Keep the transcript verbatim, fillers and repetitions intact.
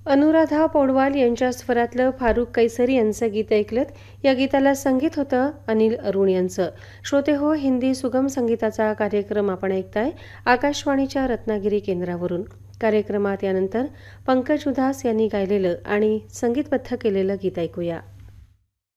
अनुराधा पौडवाल यांच्या स्वरातलं फारुख कैसरी यांचं गीत ऐकलं. या गीताला संगीत होतं अनिल अरुण यांचं. श्रोते हो, हिंदी सुगम संगीताचा कार्यक्रम आपण ऐकताय आकाशवाणीच्या रत्नागिरी केंद्रावरून. कार्यक्रमात यानंतर पंकज उधास यांनी गायलेलं आणि संगीतबद्ध केलेलं गीत ऐकूया.